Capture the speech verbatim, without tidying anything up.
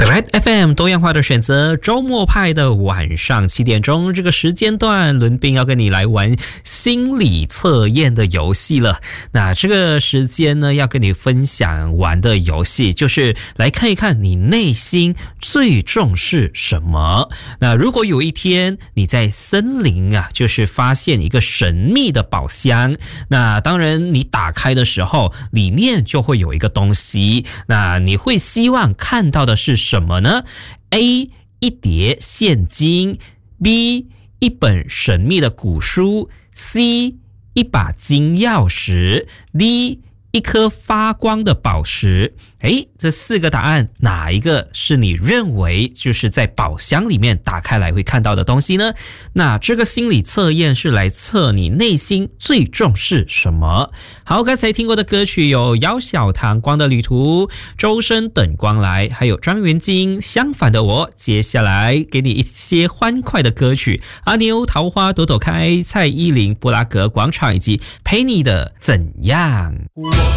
The Red F M 多样化的选择，周末派的晚上七点钟这个时间段，伦宾要跟你来玩心理测验的游戏了。那这个时间呢，要跟你分享玩的游戏，就是来看一看你内心最重视什么。那如果有一天你在森林啊，就是发现一个神秘的宝箱，那当然你打开的时候，里面就会有一个东西，那你会希望看到的是什么呢？ A 一叠现金， B 一本神秘的古书， C 一把金钥匙， D 一颗发光的宝石。诶，这四个答案哪一个是你认为就是在宝箱里面打开来会看到的东西呢？那这个心理测验是来测你内心最重视什么。好，刚才听过的歌曲有姚小棠光的旅途，周深等光来，还有张元京相反的我。接下来给你一些欢快的歌曲，阿牛桃花朵朵开，蔡依林布拉格广场，以及陪你的怎样。